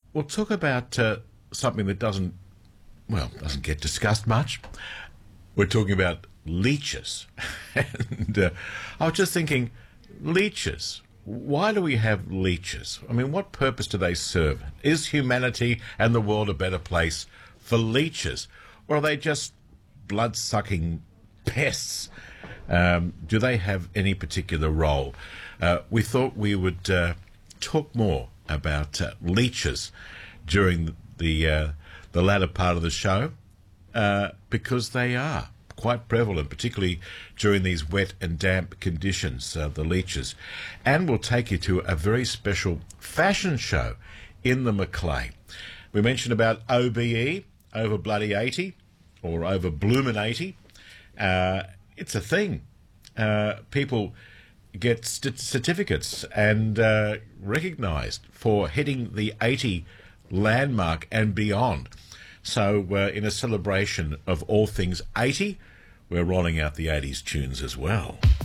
we'll talk about something that doesn't get discussed much. We're talking about leeches. And I was just thinking, leeches. Why do we have leeches? I mean, what purpose do they serve? Is humanity and the world a better place for leeches? Or are they just blood-sucking pests? Do they have any particular role? We thought we would talk more about leeches during the latter part of the show because they are quite prevalent, particularly during these wet and damp conditions, the leeches. And we'll take you to a very special fashion show in the Macleay. We mentioned about OBE, over bloody 80, or over bloomin' 80. It's a thing. People get certificates and recognised for hitting the 80 landmark and beyond. So in a celebration of all things 80, we're rolling out the 80s tunes as well.